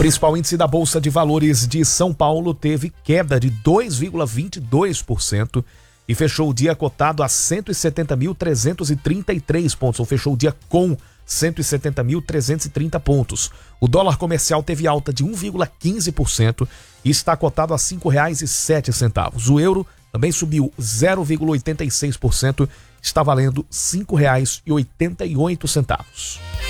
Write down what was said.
principal índice da Bolsa de Valores de São Paulo teve queda de 2,22% e fechou o dia cotado a 170.333 pontos, ou fechou o dia com 170.330 pontos. O dólar comercial teve alta de 1,15% e está cotado a R$ 5,07. O euro também subiu 0,86%, está valendo R$ 5,88.